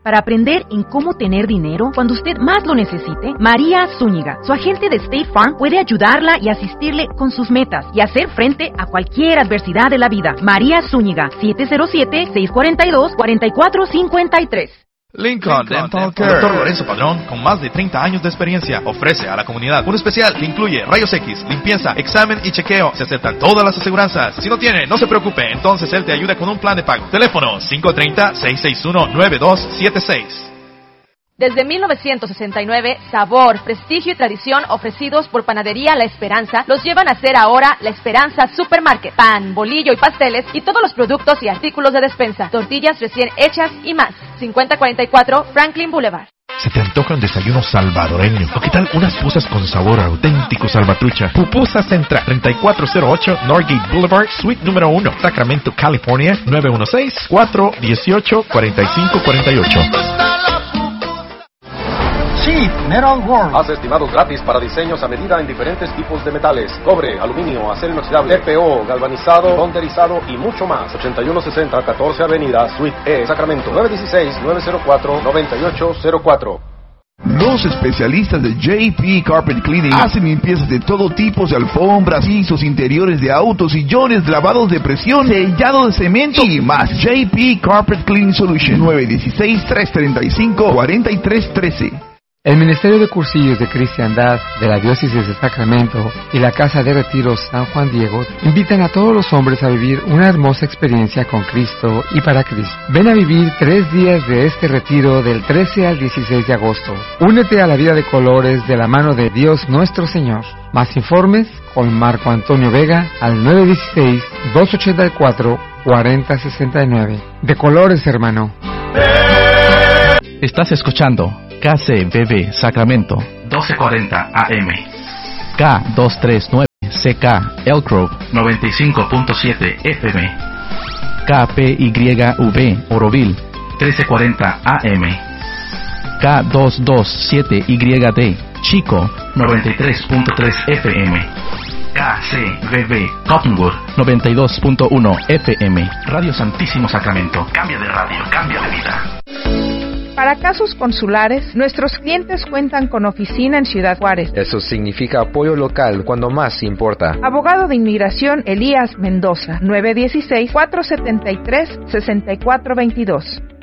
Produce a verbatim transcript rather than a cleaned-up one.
Para aprender en cómo tener dinero cuando usted más lo necesite, María Zúñiga, su agente de State Farm, puede ayudarla y asistirle con sus metas y hacer frente a cualquier adversidad de la vida. María Zúñiga, siete cero siete, seis cuatro dos, cuatro cuatro cinco tres. Lincoln Dental Care. doctor Lorenzo Padrón, con más de treinta años de experiencia, ofrece a la comunidad un especial que incluye rayos X, limpieza, examen y chequeo. Se aceptan todas las aseguranzas. Si no tiene, no se preocupe, entonces él te ayuda con un plan de pago. Teléfono cinco tres cero, seis seis uno, nueve dos siete seis. Desde mil novecientos sesenta y nueve, sabor, prestigio y tradición ofrecidos por Panadería La Esperanza los llevan a ser ahora La Esperanza Supermarket. Pan, bolillo y pasteles y todos los productos y artículos de despensa. Tortillas recién hechas y más. cincuenta cuarenta y cuatro Franklin Boulevard. ¿Se te antoja un desayuno salvadoreño? ¿O qué tal unas pupusas con sabor auténtico salvatrucha? Pupusa Central, treinta y cuatro cero ocho Norgate Boulevard, Suite número uno, Sacramento, California, nueve uno seis, cuatro uno ocho, cuatro cinco cuatro ocho. Cheap Metal World. Haz estimados gratis para diseños a medida en diferentes tipos de metales: cobre, aluminio, acero inoxidable, T P O, galvanizado, bonderizado y mucho más. ochenta y uno sesenta, catorce Avenida, Suite E, Sacramento, nueve uno seis, nueve cero cuatro, nueve ocho cero cuatro. Los especialistas de J P Carpet Cleaning hacen limpiezas de todo tipo de alfombras, pisos, interiores de autos, sillones, lavados de presión, sellado de cemento y más. J P Carpet Cleaning Solution, nueve uno seis, tres tres cinco, cuatro tres uno tres. El Ministerio de Cursillos de Cristiandad de la Diócesis de Sacramento y la Casa de Retiros San Juan Diego invitan a todos los hombres a vivir una hermosa experiencia con Cristo y para Cristo. Ven a vivir tres días de este retiro del trece al dieciséis de agosto. Únete a la vida de colores de la mano de Dios nuestro Señor. Más informes con Marco Antonio Vega al nueve uno seis, dos ocho cuatro, cuatro cero seis nueve. De colores, hermano. Estás escuchando K C B B Sacramento doce cuarenta A M, K doscientos treinta y nueve C K Elk Grove noventa y cinco punto siete F M, K P Y V Oroville trece cuarenta A M, K doscientos veintisiete Y D Chico noventa y tres punto tres F M, K C B B Cottonwood noventa y dos punto uno F M. Radio Santísimo Sacramento. Cambia de radio, cambia de vida. Para casos consulares, nuestros clientes cuentan con oficina en Ciudad Juárez. Eso significa apoyo local cuando más importa. Abogado de Inmigración Elías Mendoza, nueve uno seis, cuatro siete tres, seis cuatro dos dos.